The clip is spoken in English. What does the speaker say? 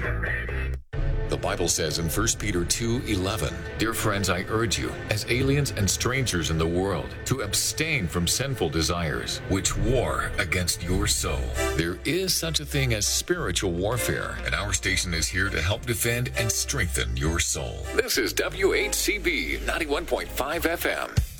The Bible says in 1 Peter 2:11, "Dear friends, I urge you, as aliens and strangers in the world, to abstain from sinful desires, which war against your soul." There is such a thing as spiritual warfare, and our station is here to help defend and strengthen your soul. This is WHCB 91.5 FM.